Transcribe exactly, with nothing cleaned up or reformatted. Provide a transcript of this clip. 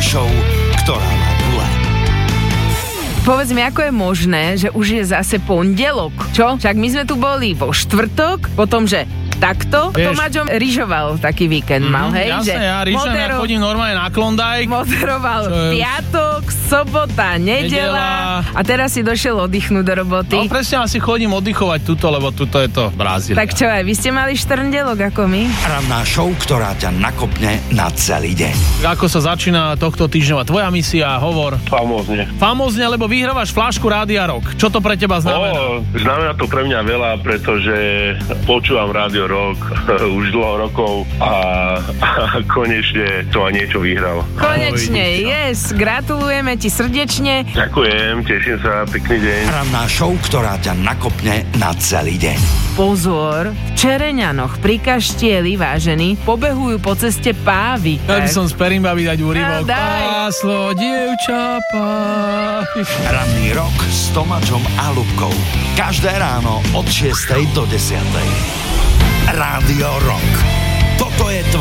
show, ktorá má gule. Povedz mi, ako je možné, že už je zase pondelok? Čo? Však my sme tu boli vo štvrtok, potom, že takto. Tomáčom ryžoval taký víkend mal, mm, hej? Jasné, že ja ryžujem, ja chodím normálne na Klondike. Moderoval je... piatok, sobota, nedela a teraz si došiel oddychnúť do roboty. No presne, asi chodím oddychovať tuto, lebo tuto je to Brazília. Tak čo aj, vy ste mali štrndelok ako my? Ranná show, ktorá ťa nakopne na celý deň. Ako sa začína tohto týždňová tvoja misia, hovor? Famózne. Famózne, lebo vyhrávaš flášku Rádia Rock. Čo to pre teba znamená? O, znamená to pre mňa veľa, pretože počúvam Rádio Rock už dlho rokov a, a konečne to aj niečo vyhral. Konečne, yes, gratulujeme ti srdečne. Ďakujem, teším sa, pekný deň. Ranná show, ktorá ťa nakopne na celý deň. Pozor, v Čereňanoch pri Kaštieli, vážení, pobehujú po ceste pávy. Ja by som z Perimbaby dať úryvok. No, daj. Páslo, dievča, pávy. Ranný rok s Tomáčom a Ľubkou. Každé ráno od šiestej do desiatej. Rádio Rock. Toto je tvoje